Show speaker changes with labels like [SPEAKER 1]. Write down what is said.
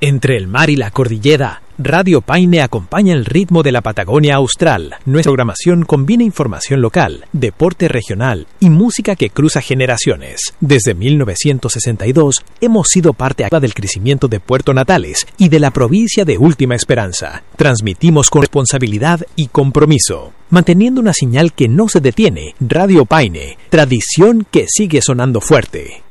[SPEAKER 1] Entre el mar y la cordillera, Radio Paine acompaña el ritmo de la Patagonia Austral. Nuestra programación combina información local, deporte regional y música que cruza generaciones. Desde 1962 hemos sido parte activa del crecimiento de Puerto Natales y de la provincia de Última Esperanza. Transmitimos con responsabilidad y compromiso, manteniendo una señal que no se detiene. Radio Paine, tradición que sigue sonando fuerte.